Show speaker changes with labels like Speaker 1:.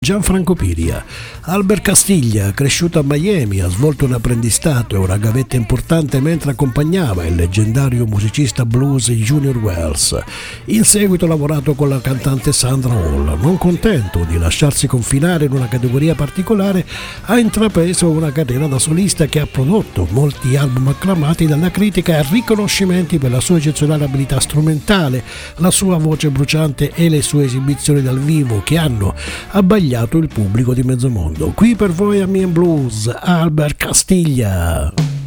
Speaker 1: Gianfranco Piria. Albert Castiglia, cresciuto a Miami, ha svolto un apprendistato e una gavetta importante mentre accompagnava il leggendario musicista blues Junior Wells. In seguito ha lavorato con la cantante Sandra Hall. Non contento di lasciarsi confinare in una categoria particolare, ha intrapreso una carriera da solista che ha prodotto molti album acclamati dalla critica e riconoscimenti per la sua eccezionale abilità strumentale, la sua voce bruciante e le sue esibizioni dal vivo che hanno abbagliato il pubblico di mezzo mondo. Qui per voi a Me and Blues, Albert Castiglia.